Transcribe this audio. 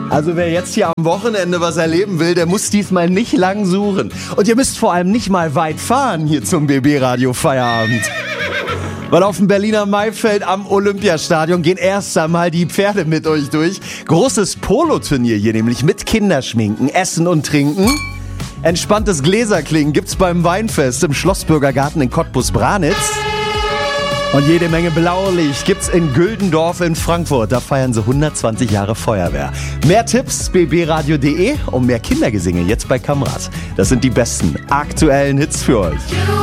Also wer jetzt hier am Wochenende was erleben will, der muss diesmal nicht lang suchen. Und ihr müsst vor allem nicht mal weit fahren hier zum BB-Radio Feierabend. Weil auf dem Berliner Maifeld am Olympiastadion gehen erst einmal die Pferde mit euch durch. Großes Poloturnier hier nämlich mit Kinderschminken, Essen und Trinken. Entspanntes Gläserklingen gibt's beim Weinfest im Schlossbürger Garten in Cottbus-Branitz. Und jede Menge Blaulicht gibt's in Güldendorf in Frankfurt. Da feiern sie 120 Jahre Feuerwehr. Mehr Tipps bbradio.de und mehr Kindergesinge jetzt bei Kamras. Das sind die besten aktuellen Hits für euch.